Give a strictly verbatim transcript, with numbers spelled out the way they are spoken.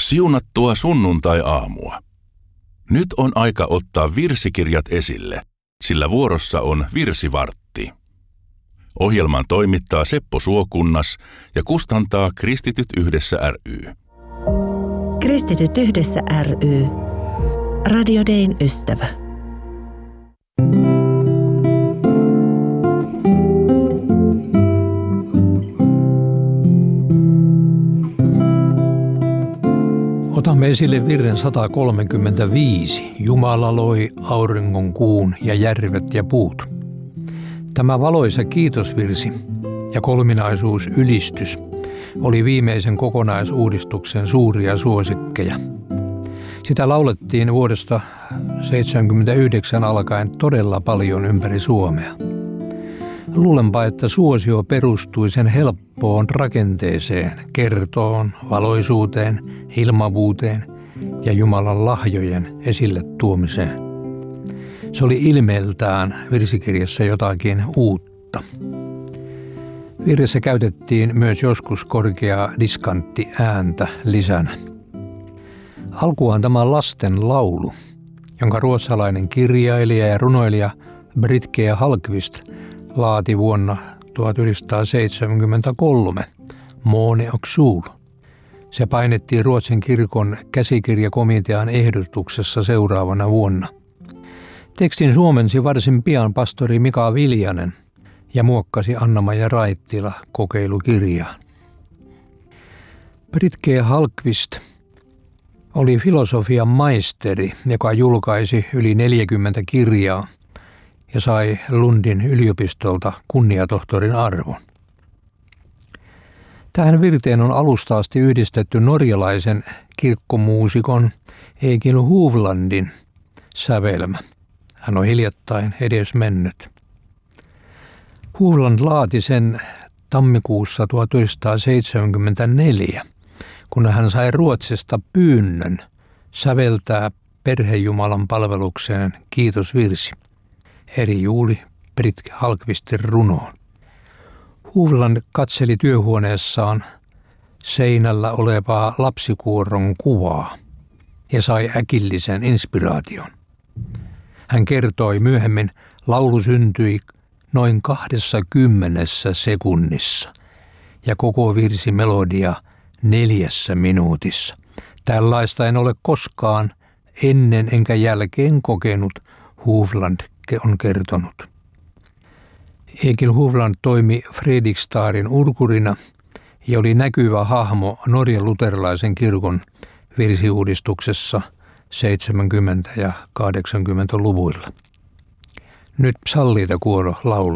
Siunattua sunnuntai-aamua. Nyt on aika ottaa virsikirjat esille, sillä vuorossa on virsivartti. Ohjelman toimittaa Seppo Suokunnas ja kustantaa Kristityt yhdessä ry. Kristityt yhdessä ry. Radio Dayn ystävä. Otamme esille virren sata kolmekymmentäviisi. Jumala loi auringon, kuun ja järvet ja puut. Tämä valoisa kiitosvirsi ja kolminaisuusylistys oli viimeisen kokonaisuudistuksen suuria suosikkeja. Sitä laulettiin vuodesta seitsemänkymmentäyhdeksän alkaen todella paljon ympäri Suomea. Luulenpa, että suosio perustui sen helppoon rakenteeseen, kertoon, valoisuuteen, ilmavuuteen ja Jumalan lahjojen esille tuomiseen. Se oli ilmeeltään virsikirjassa jotakin uutta. Virressä käytettiin myös joskus korkeaa diskantti ääntä lisänä. Alkuaan tämä lasten laulu, jonka ruotsalainen kirjailija ja runoilija Britke Hallqvist laati vuonna tuhatyhdeksänsataaseitsemänkymmentäkolme, Måne och sol. Se painettiin Ruotsin kirkon käsikirjakomitean ehdotuksessa seuraavana vuonna. Tekstin suomensi varsin pian pastori Mika Viljanen ja muokkasi Anna-Maja Raittila kokeilukirjaan. Britke Hallqvist oli filosofian maisteri, joka julkaisi yli neljäkymmentä kirjaa ja sai Lundin yliopistolta kunniatohtorin arvon. Tähän virteen on alusta asti yhdistetty norjalaisen kirkkomuusikon Egil Hovlandin sävelmä. Hän on hiljattain edesmennyt. Hovland laati sen tammikuussa tuhatyhdeksänsataaseitsemänkymmentäneljä, kun hän sai Ruotsista pyynnön säveltää perhejumalan palvelukseen kiitosvirsi eri Juuli Britke Hallqvistin runoon. Hovland katseli työhuoneessaan seinällä olevaa lapsikuoron kuvaa ja sai äkillisen inspiraation. Hän kertoi myöhemmin, laulu syntyi noin kahdessakymmenessä sekunnissa ja koko virsimelodia neljässä minuutissa. Tällaista en ole koskaan ennen enkä jälkeen kokenut, Hovland on kertonut. Egil Hovland toimi Fredrikstadin urkurina ja oli näkyvä hahmo Norjan luterilaisen kirkon virsiuudistuksessa seitsemänkymmentä- ja kahdeksankymmentäluvuilla. Nyt psalliitakuoro laulaa.